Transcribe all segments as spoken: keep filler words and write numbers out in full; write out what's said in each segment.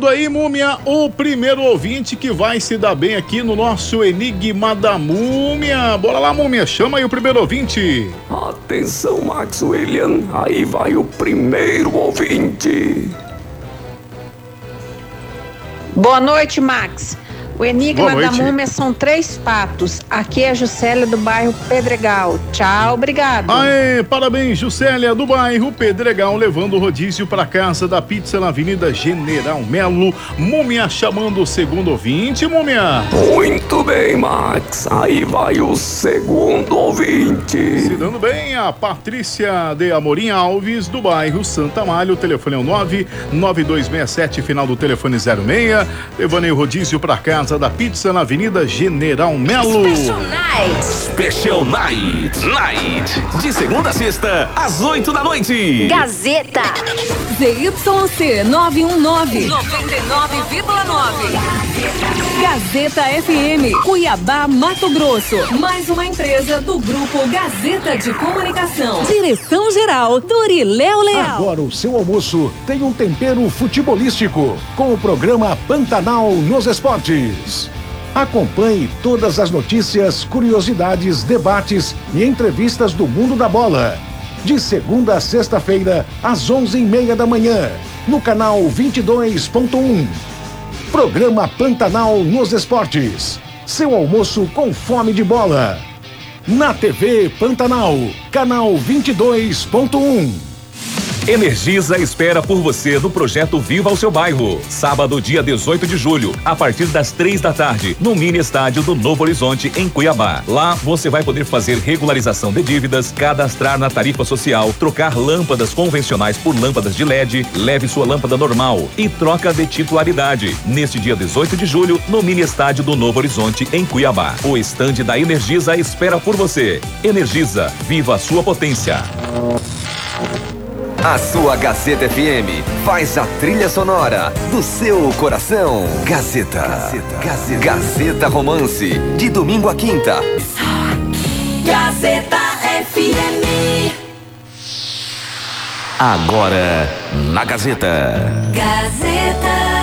Chegando aí, Múmia, o primeiro ouvinte que vai se dar bem aqui no nosso Enigma da Múmia. Bora lá, Múmia, chama aí o primeiro ouvinte. Atenção, Max William, aí vai o primeiro ouvinte. Boa noite, Max. O Enigma Boa da noite. Múmia são três patos. Aqui é a Juscelia do bairro Pedregal. Tchau, obrigado. Aê, parabéns, Juscelia do bairro Pedregal, levando o rodízio para casa da pizza na Avenida General Melo. Múmia chamando o segundo ouvinte, Múmia. Muito bem, Max, aí vai o segundo ouvinte. Se dando bem, a Patrícia de Amorim Alves, do bairro Santa Amália. O telefone é o nove nove dois seis sete, final do telefone zero seis. Levando aí o rodízio para casa da pizza na Avenida General Melo. Special Night. Special Night. Night. De segunda a sexta, às oito da noite. Gazeta. Z Y C nove um nove, noventa e nove vírgula nove. Gazeta F M, Cuiabá, Mato Grosso. Mais uma empresa do Grupo Gazeta de Comunicação. Direção-geral, Doriléu Leal. Agora o seu almoço tem um tempero futebolístico com o programa Pantanal nos Esportes. Acompanhe todas as notícias, curiosidades, debates e entrevistas do mundo da bola. De segunda a sexta-feira, às onze e meia da manhã, no canal vinte e dois ponto um. Programa Pantanal nos Esportes. Seu almoço com fome de bola. Na T V Pantanal, canal vinte e dois ponto um. Energisa espera por você no projeto Viva o Seu Bairro. Sábado, dia dezoito de julho, a partir das três da tarde, no mini estádio do Novo Horizonte, em Cuiabá. Lá, você vai poder fazer regularização de dívidas, cadastrar na tarifa social, trocar lâmpadas convencionais por lâmpadas de L E D, leve sua lâmpada normal e troca de titularidade. Neste dia dezoito de julho, no mini estádio do Novo Horizonte, em Cuiabá. O estande da Energisa espera por você. Energisa, viva a sua potência. A sua Gazeta F M faz a trilha sonora do seu coração. Gazeta. Gazeta. Gazeta. Gazeta Romance, de domingo a quinta. Gazeta F M. Agora, na Gazeta. Gazeta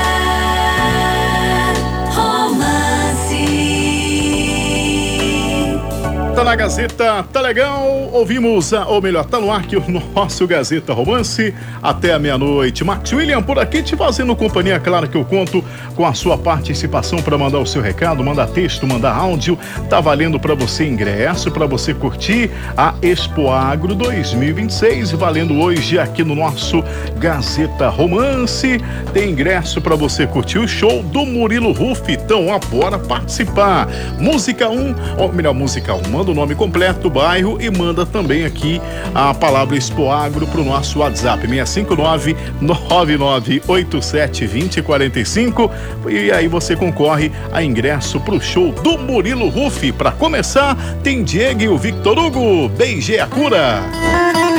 Tá na Gazeta, tá legal, ouvimos, a, ou melhor, tá no ar que o nosso Gazeta Romance até a meia-noite. Max William por aqui te fazendo companhia, claro que eu conto com a sua participação para mandar o seu recado, mandar texto, mandar áudio. Tá valendo para você ingresso, para você curtir a Expo Agro dois mil e vinte e seis, valendo hoje aqui no nosso Gazeta Romance. Tem ingresso para você curtir o show do Murilo Ruff, então ó, bora participar. Música um, ou melhor, música um, manda o nome completo do bairro e manda também aqui a palavra Expo Agro pro nosso WhatsApp, seis cinco nove, nove nove oito sete, dois zero quatro cinco, e aí você concorre a ingresso pro show do Murilo Ruff. Para começar, tem Diego e o Victor Hugo, Beijei a Cura.